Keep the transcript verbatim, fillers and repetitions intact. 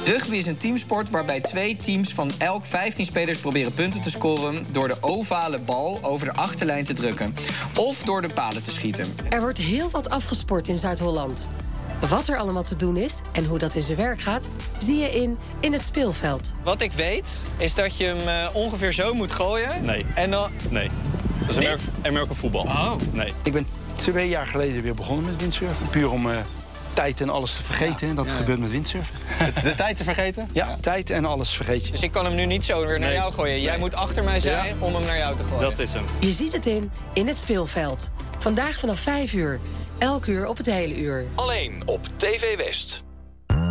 Rugby is een teamsport waarbij twee teams van elk vijftien spelers proberen punten te scoren door de ovale bal over de achterlijn te drukken of door de palen te schieten. Er wordt heel wat afgesport in Zuid-Holland. Wat er allemaal te doen is en hoe dat in zijn werk gaat, zie je in In het Speelveld. Wat ik weet, is dat je hem uh, ongeveer zo moet gooien. Nee. En dan... Nee. Dat is Amer- American voetbal. Oh. Nee. Ik ben twee jaar geleden weer begonnen met windsurfen. Puur om uh, tijd en alles te vergeten. Ja. Dat ja. gebeurt met windsurfen. De, de tijd te vergeten? Ja, ja, tijd en alles vergeet je. Dus ik kan hem nu niet zo weer naar nee. jou gooien. Jij nee. moet achter mij zijn ja. om hem naar jou te gooien. Dat is hem. Je ziet het in In het Speelveld. Vandaag vanaf vijf uur. Elk uur op het hele uur. Alleen op T V West.